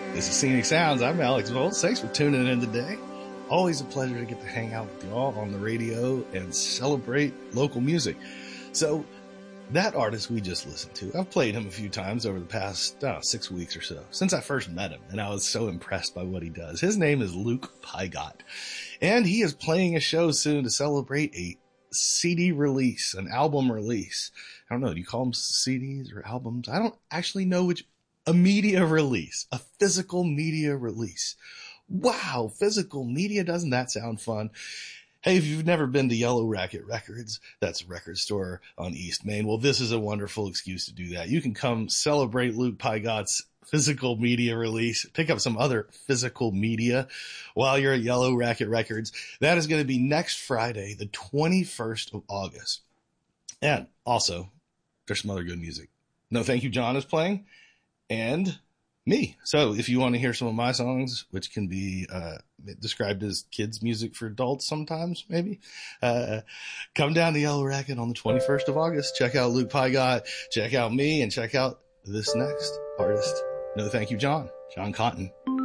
This is Scenic Sounds. I'm Alex Volz. Thanks for tuning in today. Always a pleasure to get to hang out with y'all on the radio and celebrate local music. So that artist we just listened to, I've played him a few times over the past 6 weeks or so, since I first met him, and I was so impressed by what he does. His name is Luke Pygott, and he is playing a show soon to celebrate a CD release, an album release. I don't know, do you call them CDs or albums? I don't actually know which. A media release, a physical media release. Wow, physical media, doesn't that sound fun? Hey, if you've never been to Yellow Racket Records, that's a record store on East Main, well, this is a wonderful excuse to do that. You can come celebrate Luke Pygott's physical media release, pick up some other physical media while you're at Yellow Racket Records. That is going to be next Friday, the 21st of August. And also, there's some other good music. No Thank You John is playing, and me. So if you want to hear some of my songs, which can be described as kids music for adults sometimes, maybe, come down to Yellow Racket on the 21st of August. Check out Luke Pygott, check out me, and check out this next artist, No Thank You John Cotton.